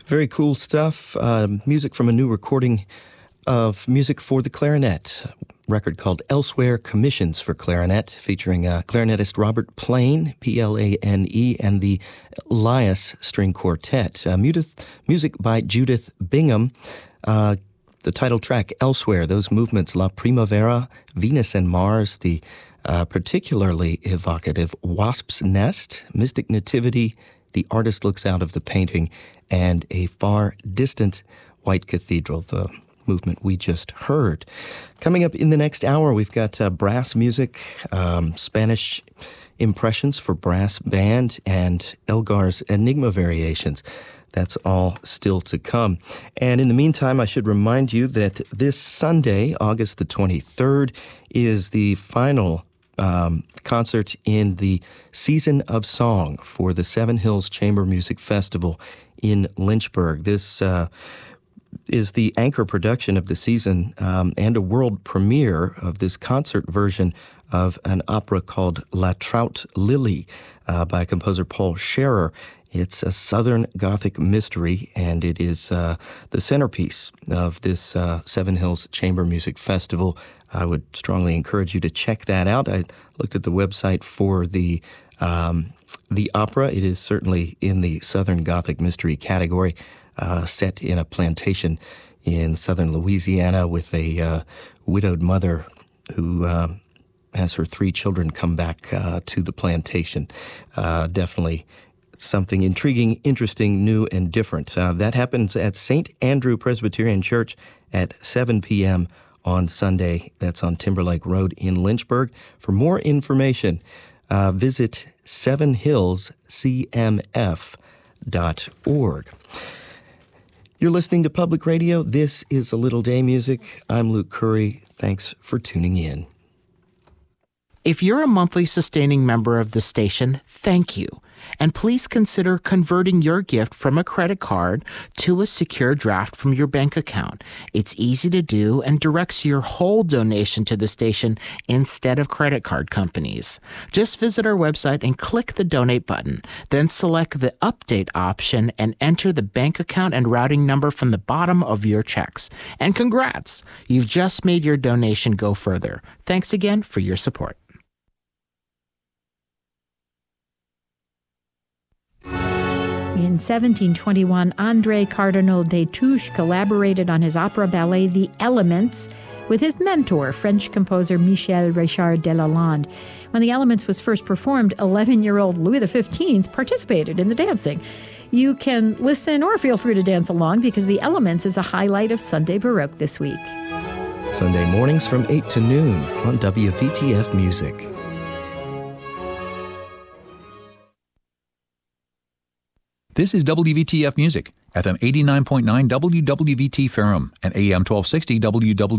Very cool stuff. Music from a new recording of music for the clarinet. Record called Elsewhere, Commissions for Clarinet, featuring clarinetist Robert Plane, Plane, and the Elias String Quartet. Music by Judith Bingham. The title track, Elsewhere, those movements, La Primavera, Venus and Mars, the particularly evocative Wasp's Nest, Mystic Nativity, The Artist Looks Out of the Painting, and A Far Distant White Cathedral, the movement we just heard. Coming up in the next hour, we've got brass music, Spanish impressions for brass band, and Elgar's Enigma variations. That's all still to come. And in the meantime, I should remind you that this Sunday, August the 23rd, is the final concert in the Season of Song for the Seven Hills Chamber Music Festival in Lynchburg. This is the anchor production of the season and a world premiere of this concert version of an opera called La Trout Lily by composer Paul Scherer. It's a Southern Gothic mystery, and it is the centerpiece of this Seven Hills Chamber Music Festival. I would strongly encourage you to check that out. I looked at the website for the opera. It is certainly in the Southern Gothic mystery category, set in a plantation in southern Louisiana with a widowed mother who has her 3 children come back to the plantation. Definitely something intriguing, interesting, new, and different. That happens at St. Andrew Presbyterian Church at 7 p.m. on Sunday. That's on Timberlake Road in Lynchburg. For more information, visit sevenhillscmf.org. You're listening to Public Radio. This is A Little Day Music. I'm Luke Curry. Thanks for tuning in. If you're a monthly sustaining member of the station, thank you. And please consider converting your gift from a credit card to a secure draft from your bank account. It's easy to do and directs your whole donation to the station instead of credit card companies. Just visit our website and click the donate button. Then select the update option and enter the bank account and routing number from the bottom of your checks. And congrats! You've just made your donation go further. Thanks again for your support. In 1721, André Cardinal Destouches collaborated on his opera ballet The Elements with his mentor, French composer Michel Richard Delalande. When The Elements was first performed, 11-year-old Louis XV participated in the dancing. You can listen or feel free to dance along because The Elements is a highlight of Sunday Baroque this week. Sunday mornings from 8 to noon on WVTF Music. This is WVTF Music, FM 89.9 WWVT Ferrum and AM 1260 WW.